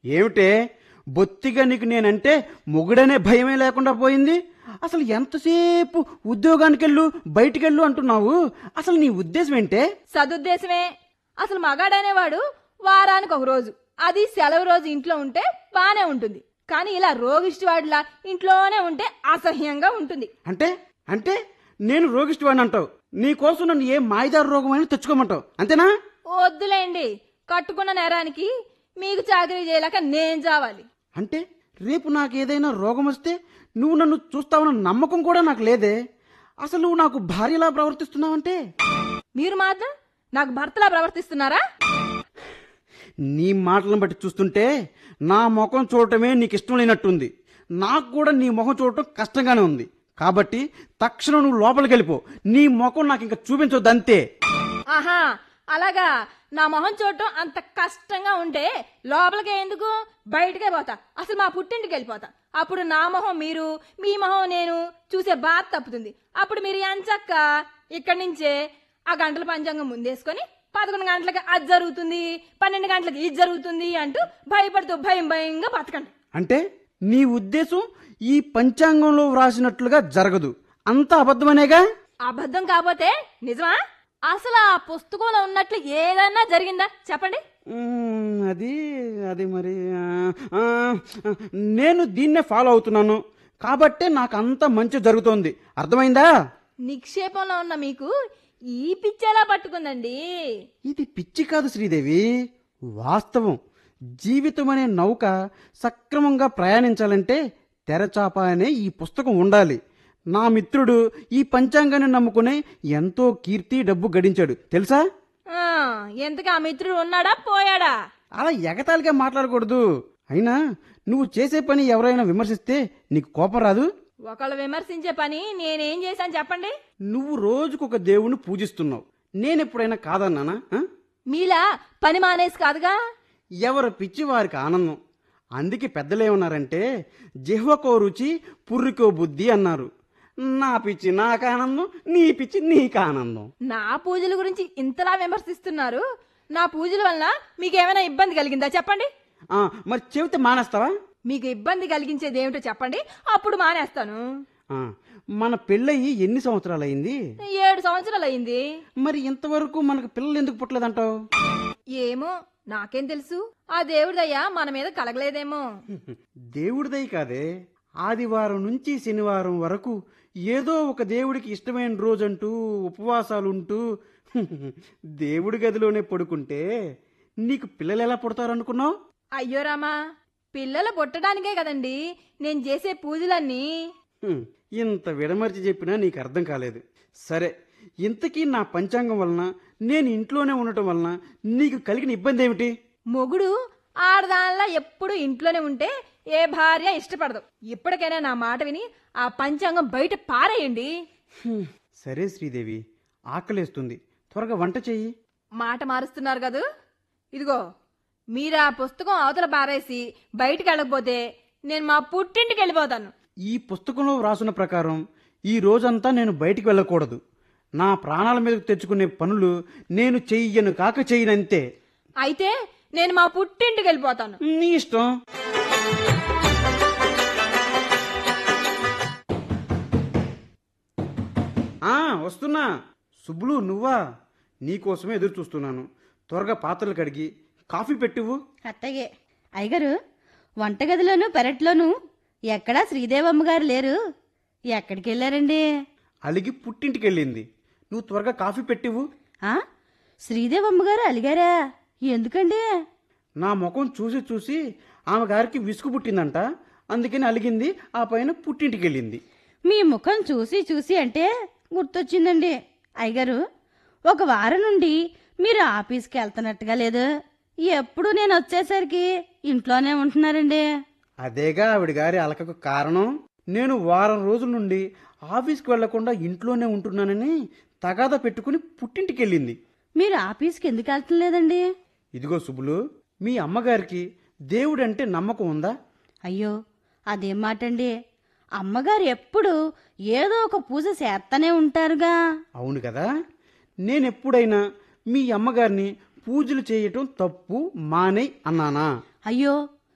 ఏమిటే బొత్తిగా నీకు నేనంటే మొగుడనే భయమే లేకుండా పోయింది. అసలు ఎంతసేపు ఉద్యోగానికెళ్ళు బయటికెళ్ళు అంటున్నావు. అసలు నీ ఉద్దేశం ఏంటే? సదుద్దేశమే. అసలు మగాడనేవాడు వారానికి ఒక రోజు, అది సెలవు రోజు ఇంట్లో ఉంటే బానే ఉంటుంది. కానీ ఇలా రోగిష్టివాడిలా ఇంట్లోనే ఉంటే అసహ్యంగా ఉంటుంది. అంటే అంటే నేను రోగిష్టివాడిని అంటావు. నీకోసం నన్ను ఏ మాయదారు రోగం అయినా తెచ్చుకోమంటావు, అంతేనా? వద్దులేండి, కట్టుకున్న నేరానికి మీకు చాకరీ చేయలేక నేను చావాలి. అంటే రేపు నాకేదైనా రోగం వస్తే నువ్వు నన్ను చూస్తావన్న నమ్మకం కూడా నాకు లేదే. అసలు నువ్వు నాకు భార్యలా ప్రవర్తిస్తున్నావంటే? మీరు మాత్రం నాకు భర్తలా ప్రవర్తిస్తున్నారా? నీ మాటలను బట్టి చూస్తుంటే నా ముఖం చూడటమే నీకు ఇష్టం లేనట్టుంది. నాకు కూడా నీ ముఖం చూడటం కష్టంగానే ఉంది. కాబట్టి తక్షణం నువ్వు లోపలికి వెళ్ళిపో. నీ ముఖం నాకు ఇంకా చూపించొద్దు, అంతే. ఆహా, అలాగా. నా మొహం చూడటం అంత కష్టంగా ఉంటే లోపలికే ఎందుకు, బయటకే పోతా. అసలు మా పుట్టింటికి వెళ్ళిపోతా. అప్పుడు నా మొహం మీరు, మీ మొహం నేను చూసే బాధ తప్పుతుంది. అప్పుడు మీరు ఎంచక్క ఇక్కడి నుంచే ఆ గంటల పంచాంగం ముందేసుకొని 11 గంటలకి అది జరుగుతుంది, 12 గంటలకి ఇది జరుగుతుంది అంటూ భయపడుతూ భయంగా బతకండి. అంటే నీ ఉద్దేశం ఈ పంచాంగంలో వ్రాసినట్లుగా జరగదు, అంతా అబద్ధమనేగా? అబద్ధం కాకపోతే నిజమా? అసలు ఆ పుస్తకంలో ఉన్నట్లు ఏదన్నా జరిగిందా చెప్పండి. అది అది మరి నేను దీన్నే ఫాలో అవుతున్నాను కాబట్టే నాకు అంత మంచి జరుగుతోంది, అర్థమైందా? నిక్షేపంలో ఉన్న మీకు ఈ పిచ్చెలా పట్టుకుందండి? ఇది పిచ్చి కాదు శ్రీదేవి, వాస్తవం. జీవితం అనే నౌక సక్రమంగా ప్రయాణించాలంటే తెరచాప అనే ఈ పుస్తకం ఉండాలి. నా మిత్రుడు ఈ పంచాంగాన్ని నమ్ముకునే ఎంతో కీర్తి డబ్బు గడించాడు, తెలుసా? ఎంతగా ఆ మిత్రుడు ఉన్నాడా పోయాడా? అలా ఎగతాళిగా మాట్లాడకూడదు. అయినా నువ్వు చేసే పని ఎవరైనా విమర్శిస్తే నీకు కోపం రాదు? ఒకళ్ళు విమర్శించే పని నేనేం చేశాను చెప్పండి? నువ్వు రోజుకొక దేవుణ్ణి పూజిస్తున్నావు, నేనెప్పుడైనా కాదన్నానా? మీలా పని మానేసి కాదుగా. ఎవరి పిచ్చి వారికి ఆనందం. అందుకే పెద్దలేమన్నారంటే జిహ్వకో రుచి పుర్రికో బుద్ధి అన్నారు. నా పిచ్చి నాకు ఆనందం, నీ పిచ్చి నీకు ఆనందం. నా పూజల గురించి ఇంతలా విమర్శిస్తున్నారు. నా పూజల వలన మీకేమైనా ఇబ్బంది కలిగిందా చెప్పండి? మరి చెబితే మానేస్తావా? మీకు ఇబ్బంది కలిగించేది ఏమిటో చెప్పండి, అప్పుడు మానేస్తాను. మన పెళ్ళయి ఎన్ని సంవత్సరాలయింది? 7 సంవత్సరాలు అయింది. మరి ఇంతవరకు మనకు పిల్లలు ఎందుకు పుట్టలేదంటావు? ఏమో, నాకేం తెలుసు. ఆ దేవుడిదయ్యా మన మీద కలగలేదేమో. దేవుడిదయ్య కాదే, ఆదివారం నుంచి శనివారం వరకు ఏదో ఒక దేవుడికి ఇష్టమైన రోజంటూ ఉపవాసాలుంటూ దేవుడి గదిలోనే పడుకుంటే నీకు పిల్లలు ఎలా పుడతారనుకున్నావు? అయ్యో రామా, పిల్లలు పుట్టడానికే కదండి నేను చేసే పూజలన్నీ. ఇంత విడమర్చి చెప్పినా నీకు అర్థం కాలేదు. సరే, ఇంతకీ నా పంచాంగం వలన నేను ఇంట్లోనే ఉండటం వలన నీకు కలిగిన ఇబ్బంది ఏమిటి? మొగుడు ఆడదానిలా ఎప్పుడు ఇంట్లోనే ఉంటే ఏ భార్య ఇష్టపడదు. ఇప్పటికైనా నా మాట విని ఆ పంచాంగం బయట పారేయండి. సరే శ్రీదేవి, ఆకలేస్తుంది, త్వరగా వంట చెయ్యి. మాట మారుస్తున్నారు కదూ. ఇదిగో, మీరు ఆ పుస్తకం అవతల పారేసి బయటికి వెళ్ళకపోతే నేను మా పుట్టింటికి వెళ్ళిపోతాను. ఈ పుస్తకంలో వ్రాసిన ప్రకారం ఈ రోజంతా నేను బయటికి వెళ్ళకూడదు. నా ప్రాణాల మీదకు తెచ్చుకునే పనులు నేను చెయ్యను కాక చెయ్యనంతే. అయితే నేను మా పుట్టింటికి వెళ్ళిపోతాను. నీ ఇష్టం. వస్తున్నా. సుబ్బులు, నువ్వా? నీకోసమే ఎదురు చూస్తున్నాను. త్వరగా పాత్రలు కడిగి కాఫీ పెట్టివు. అత్తయ్యే. అయ్యగారు, వంటగదిలోను పెరట్లోను ఎక్కడా శ్రీదేవమ్మగారు లేరు. ఎక్కడికి వెళ్ళారండి? అలిగి పుట్టింటికి వెళ్ళింది. నువ్వు త్వరగా కాఫీ పెట్టివు. శ్రీదేవమ్మగారు అలిగారా? ఎందుకండి? నా ముఖం చూసి చూసి ఆమె గారికి విసుగు పుట్టిందంట, అందుకని అలిగింది. ఆ పైన పుట్టింటికి వెళ్ళింది. మీ ముఖం చూసి చూసి అంటే గుర్తొచ్చిందండి. అయ్యగారు, ఒక వారం నుండి మీరు ఆఫీస్కి వెళ్తున్నట్టుగా లేదు. ఎప్పుడు నేను వచ్చేసరికి ఇంట్లోనే ఉంటున్నారండి. అదేగా ఆవిడ గారి అలకకు కారణం. నేను వారం రోజుల నుండి ఆఫీస్కి వెళ్లకుండా ఇంట్లోనే ఉంటున్నానని తగాదా పెట్టుకుని పుట్టింటికి వెళ్ళింది. మీరు ఆఫీస్కి ఎందుకు వెళ్తాం లేదండి? ఇదిగో సుబ్బులు, మీ అమ్మగారికి దేవుడంటే నమ్మకం ఉందా? అయ్యో, అదేం మాటండి. అమ్మగారు ఎప్పుడు ఏదో ఒక పూజ చేస్తూనే ఉంటారుగా. అవును కదా. నేనెప్పుడైనా మీ అమ్మగారిని పూజలు చేయటం తప్పు మానేయ్ అన్నానా? అయ్యో,